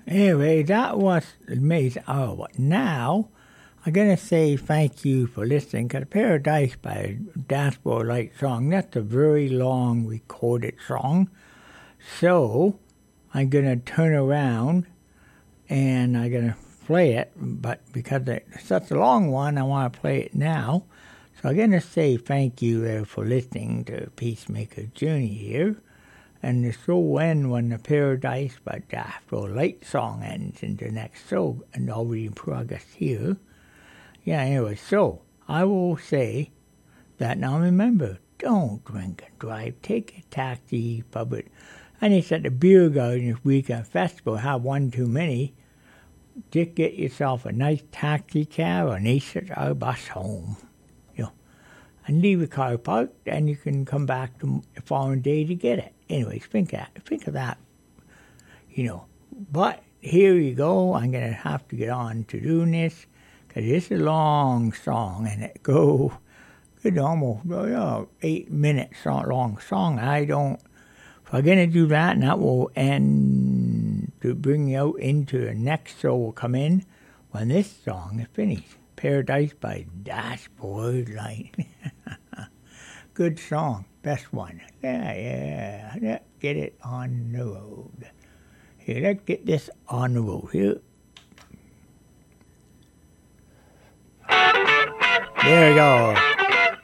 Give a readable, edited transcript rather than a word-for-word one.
Anyway, that was amazing. Oh, but now I'm going to say thank you for listening, because Paradise by Dashboard Light Song, that's a very long recorded song. So I'm going to turn around and I'm going to play it, but because it's such a long one, I want to play it now. So I'm going to say thank you there for listening to Peacemaker's Journey here. And the show will end when the Paradise by Dashboard Light Song ends in the next show, and already in progress here. Yeah, anyway, so I will say that now remember, don't drink and drive. Take a taxi, public. And it's at the beer garden this weekend festival. Have one too many. Just get yourself a nice taxi cab or an ACER bus home. And leave the car parked, and you can come back the following day to get it. Anyways, think of that, But here you go. I'm going to have to get on to doing this, because it's a long song, and it goes almost 8 minutes long song. If I'm going to do that, and that will end to bring you out into the next show will come in when this song is finished. Paradise by Dashboard Light. Good song. Best one. Yeah. Let's get it on the road. Here, let's get this on the road. Here. There we go.